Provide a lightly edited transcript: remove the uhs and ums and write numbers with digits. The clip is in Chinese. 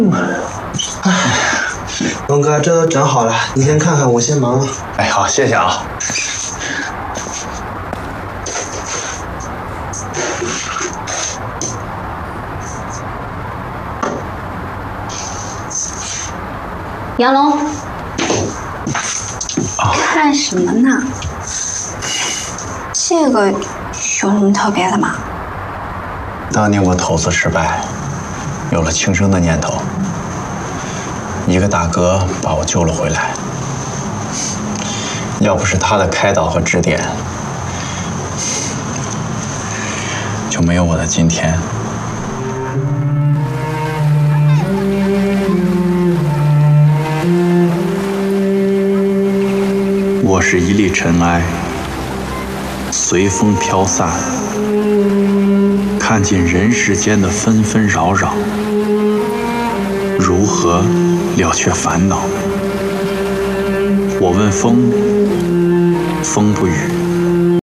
龙哥，这都整好了，你先看看，我先忙了。 哎，好，谢谢啊。 杨龙，看什么呢？这个有什么特别的吗？ 当年我投资失败，有了轻生的念头，一个大哥把我救了回来。要不是他的开导和指点，就没有我的今天。我是一粒尘埃，随风飘散，看尽人世间的纷纷扰扰，如何了却烦恼？我问风，风不语；